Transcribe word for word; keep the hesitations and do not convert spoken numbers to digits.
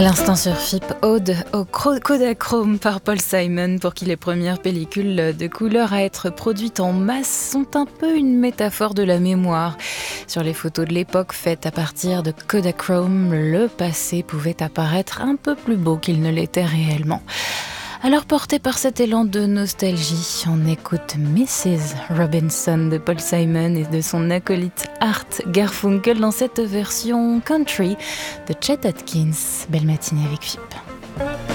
l'instant sur F I P, Ode au Kodachrome par Paul Simon, pour qui les premières pellicules de couleur à être produites en masse sont un peu une métaphore de la mémoire. Sur les photos de l'époque faites à partir de Kodachrome, le passé pouvait apparaître un peu plus beau qu'il ne l'était réellement. Alors, porté par cet élan de nostalgie, on écoute missus Robinson de Paul Simon et de son acolyte Art Garfunkel dans cette version country de Chet Atkins. Belle matinée avec F I P.